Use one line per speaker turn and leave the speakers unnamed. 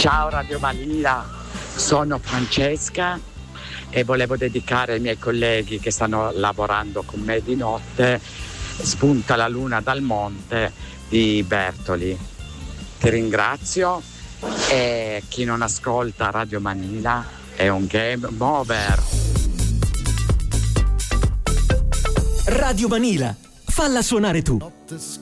Ciao Radio Manila, sono Francesca e volevo dedicare ai miei colleghi che stanno lavorando con me di notte Spunta la luna dal monte di Bertoli. Ti ringrazio e chi non ascolta Radio Manila è un game over.
Radio Manila, falla suonare tu.
Notte